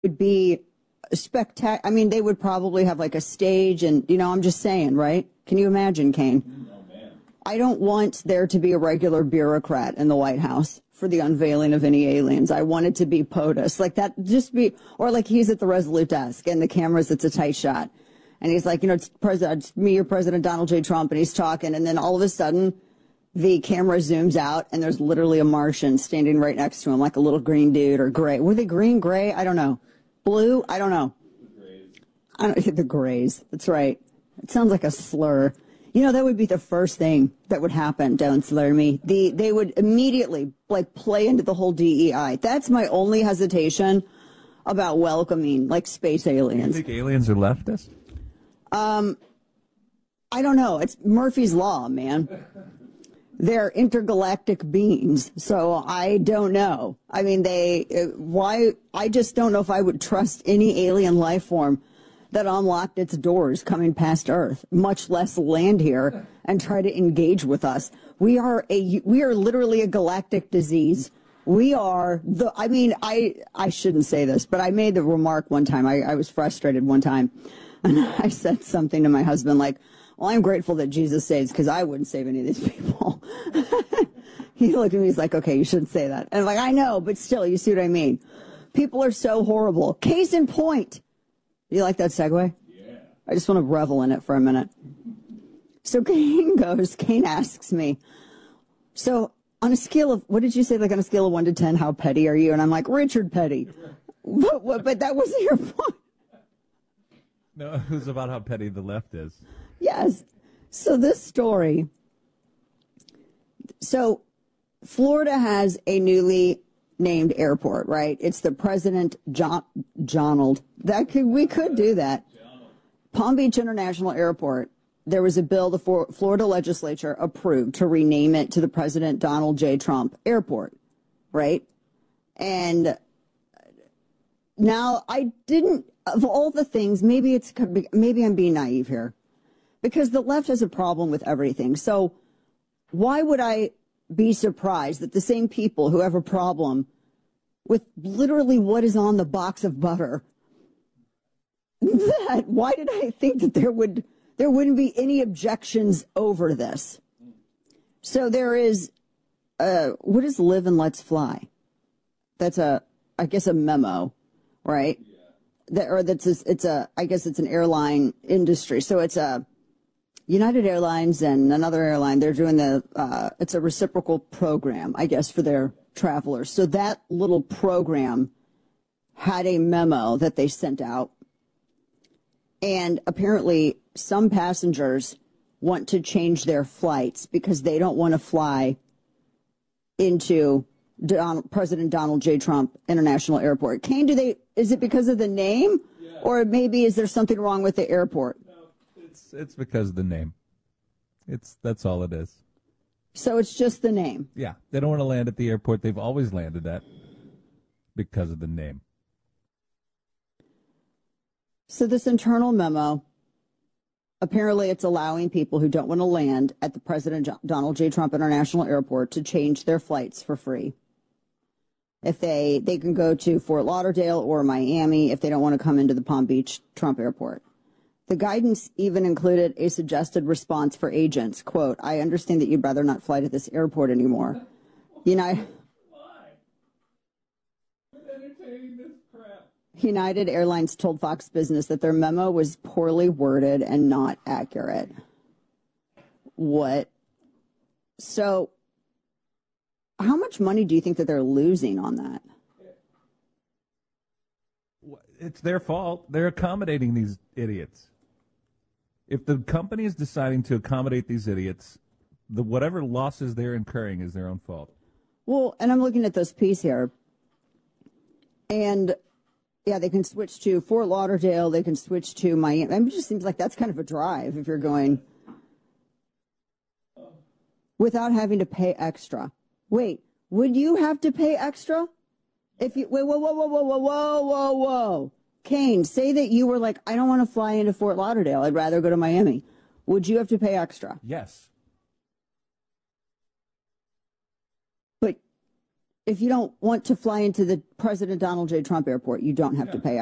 would be spectacular. I mean, they would probably have like a stage and, I'm just saying, right? Can you imagine, Kane? I don't want there to be a regular bureaucrat in the White House for the unveiling of any aliens. I want it to be POTUS. Like that, just be, or like he's at the Resolute desk and the cameras, it's a tight shot. And he's like, it's me, your President Donald J. Trump, and he's talking. And then all of a sudden, the camera zooms out and there's literally a Martian standing right next to him, like a little green dude or gray. Were they green, gray? I don't know. Blue? I don't know. The grays. That's right. It sounds like a slur. That would be the first thing that would happen. Don't slur me. They would immediately play into the whole DEI. That's my only hesitation about welcoming space aliens. You think aliens are leftist? I don't know. It's Murphy's Law, man. They're intergalactic beings, so I don't know. I mean, I just don't know if I would trust any alien life form that unlocked its doors coming past Earth, much less land here and try to engage with us. We are literally a galactic disease. We are I shouldn't say this, but I made the remark one time. I was frustrated one time, and I said something to my husband like, well, I'm grateful that Jesus saves because I wouldn't save any of these people. He looked at me, he's like, okay, you shouldn't say that. And I'm like, I know, but still, you see what I mean? People are so horrible. Case in point. You like that segue? Yeah. I just want to revel in it for a minute. So Kane asks me, so on a scale of, what did you say, on a scale of 1 to 10, how petty are you? And I'm like, Richard Petty. But that wasn't your point. No, it was about how petty the left is. Yes. So this story, Florida has a newly named airport, right? It's the President Jonald. We could do that. Palm Beach International Airport. There was a bill the Florida legislature approved to rename it to the President Donald J. Trump Airport, right? And now of all the things, maybe I'm being naive here, because the left has a problem with everything. So why would I be surprised that the same people who have a problem with literally what is on the box of butter, why did I think that there wouldn't be any objections over this? So there is, what is Live and Let's Fly? That's I guess a memo, right? Yeah. I guess it's an airline industry. So it's a United Airlines and another airline. They're doing it's a reciprocal program, I guess, for their travelers. So that little program had a memo that they sent out. And apparently some passengers want to change their flights because they don't want to fly into President Donald J. Trump International Airport. Kane, is it because of the name? Yeah. Or maybe is there something wrong with the airport? No, it's because of the name. That's all it is. So it's just the name. Yeah. They don't want to land at the airport they've always landed at because of the name. So this internal memo, apparently it's allowing people who don't want to land at the President Donald J. Trump International Airport to change their flights for free. If they can go to Fort Lauderdale or Miami if they don't want to come into the Palm Beach Trump Airport. The guidance even included a suggested response for agents. Quote, I understand that you'd rather not fly to this airport anymore. Why? We're entertaining this crap. United Airlines told Fox Business that their memo was poorly worded and not accurate. What? So how much money do you think that they're losing on that? It's their fault. They're accommodating these idiots. If the company is deciding to accommodate these idiots, whatever losses they're incurring is their own fault. Well, and I'm looking at this piece here. And, yeah, they can switch to Fort Lauderdale. They can switch to Miami. I mean, it just seems like that's kind of a drive if you're going without having to pay extra. Wait, would you have to pay extra? If you whoa. Kane, say that you were like, I don't want to fly into Fort Lauderdale. I'd rather go to Miami. Would you have to pay extra? Yes. But if you don't want to fly into the President Donald J. Trump airport, you don't have to pay